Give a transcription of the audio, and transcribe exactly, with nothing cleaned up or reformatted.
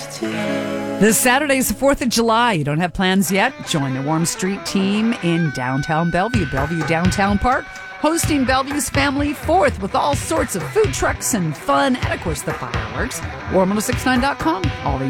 This Saturday's the fourth of July. You don't have plans yet? Join the Warm Street team in downtown Bellevue, Bellevue Downtown Park, hosting Bellevue's Family Fourth with all sorts of food trucks and fun, and of course the fireworks. warm ten sixty-nine dot com. All the